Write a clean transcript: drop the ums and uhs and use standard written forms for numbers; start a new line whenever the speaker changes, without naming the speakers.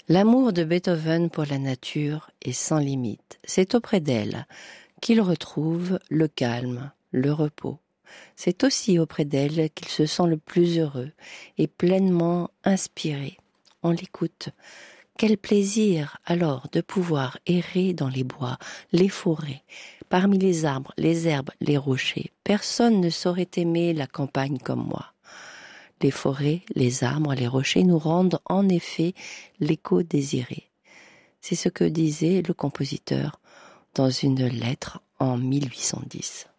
L'amour de Beethoven pour la nature est sans limite. C'est auprès d'elle qu'il retrouve le calme, le repos. C'est aussi auprès d'elle qu'il se sent le plus heureux et pleinement inspiré. On l'écoute. Quel plaisir alors de pouvoir errer dans les bois, les forêts, parmi les arbres, les herbes, les rochers. Personne ne saurait aimer la campagne comme moi. Les forêts, les arbres, les rochers nous rendent en effet l'écho désiré. C'est ce que disait le compositeur dans une lettre en 1810.